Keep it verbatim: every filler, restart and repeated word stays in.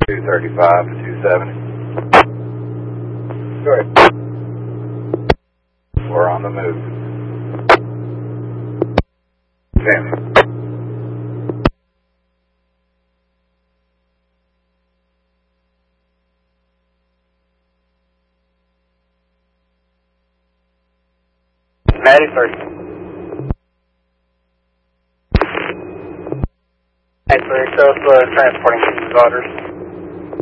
two thirty-five to two seventy. Go ahead. We're on the move. Sammy. Maddie first. Thanks for yourself, uh, transporting his orders.